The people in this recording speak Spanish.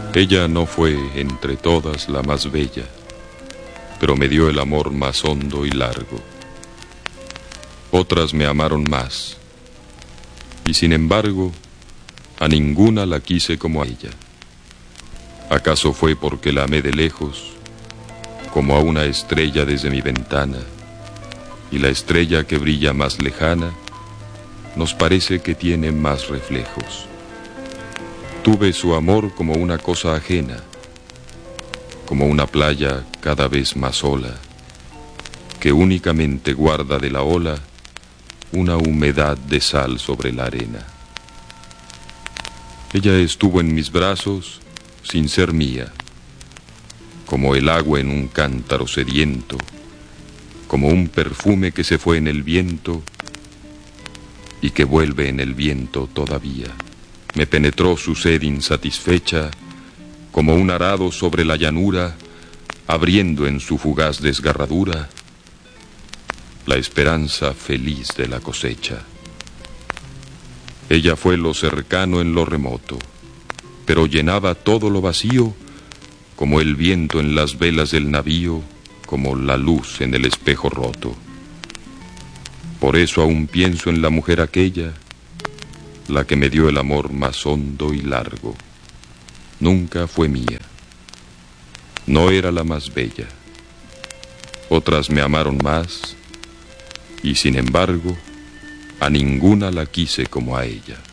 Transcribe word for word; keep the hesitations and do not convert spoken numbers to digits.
Ella no fue entre todas la más bella, pero me dio el amor más hondo y largo. Otras me amaron más, y sin embargo, a ninguna la quise como a ella. ¿Acaso fue porque la amé de lejos, como a una estrella desde mi ventana, y la estrella que brilla más lejana nos parece que tiene más reflejos? Tuve su amor como una cosa ajena, como una playa cada vez más sola, que únicamente guarda de la ola una humedad de sal sobre la arena. Ella estuvo en mis brazos sin ser mía, como el agua en un cántaro sediento, como un perfume que se fue en el viento y que vuelve en el viento todavía. Me penetró su sed insatisfecha, como un arado sobre la llanura, abriendo en su fugaz desgarradura la esperanza feliz de la cosecha. Ella fue lo cercano en lo remoto, pero llenaba todo lo vacío, como el viento en las velas del navío, como la luz en el espejo roto. Por eso aún pienso en la mujer aquella, la que me dio el amor más hondo y largo. Nunca fue mía, no era la más bella. Otras me amaron más, y sin embargo, a ninguna la quise como a ella.